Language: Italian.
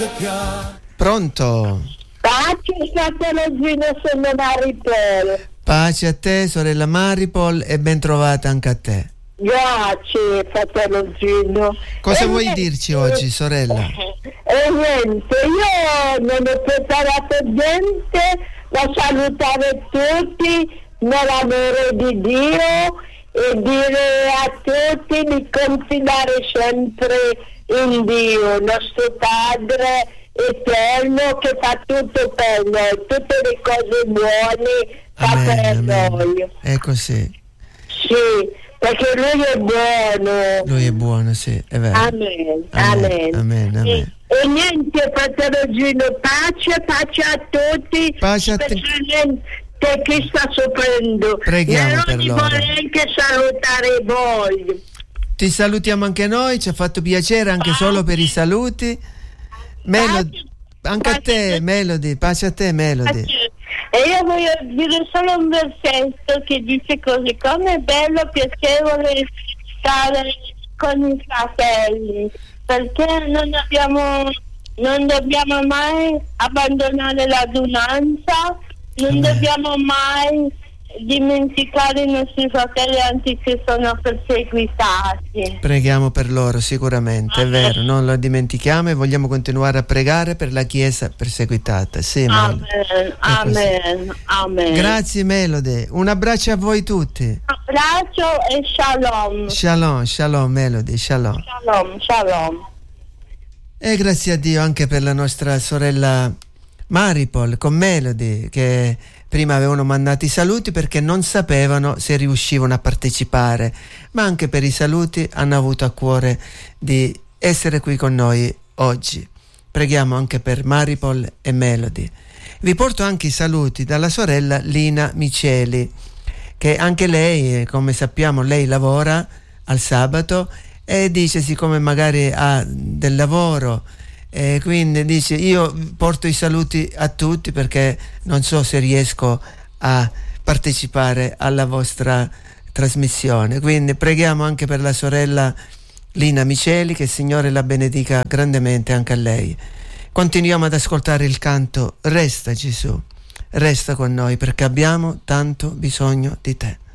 Pronto? Pace, fratello Gino, sono Maripol. Pace a te, sorella Maripol, e ben trovata anche a te. Grazie, fratello Gino. Cosa vuoi dirci oggi, sorella? Niente, io non ho preparato niente, da salutare tutti nell'amore di Dio e dire a tutti di confidare sempre in Dio, nostro Padre eterno, che fa tutto per noi, tutte le cose buone fa per noi. È così. Sì, perché Lui è buono. Lui è buono, sì, è vero. Amen, amen. Amen, amen. E niente, fratello Gino, pace a tutti, Pace a te. specialmente chi sta soffrendo. Preghiamo per loro. Vorrei anche salutare voi. Ti salutiamo anche noi, ci ha fatto piacere anche solo per i saluti. Anche a te, Melody, pace a te, Melody. E io voglio dire solo un versetto che dice così: come è bello, piacevole stare con i fratelli, perché non dobbiamo mai abbandonare l'adunanza, non dobbiamo mai dimenticare i nostri fratelli anche che sono perseguitati. Preghiamo per loro sicuramente, è vero, non lo dimentichiamo e vogliamo continuare a pregare per la Chiesa perseguitata. Sì, Amen. Grazie Melody, un abbraccio a voi tutti. Abbraccio e shalom. Shalom Melody, shalom. E grazie a Dio anche per la nostra sorella Maripol con Melody, che prima avevano mandato i saluti perché non sapevano se riuscivano a partecipare, ma anche per i saluti hanno avuto a cuore di essere qui con noi oggi. Preghiamo anche per Maripol e Melody. Vi porto anche i saluti dalla sorella Lina Miceli, che anche lei, come sappiamo, lei lavora al sabato e dice, siccome magari ha del lavoro, quindi dice, io porto i saluti a tutti perché non so se riesco a partecipare alla vostra trasmissione, quindi preghiamo anche per la sorella Lina Miceli, che il Signore la benedica grandemente anche a lei. Continuiamo ad ascoltare il canto Resta Gesù, resta con noi perché abbiamo tanto bisogno di te.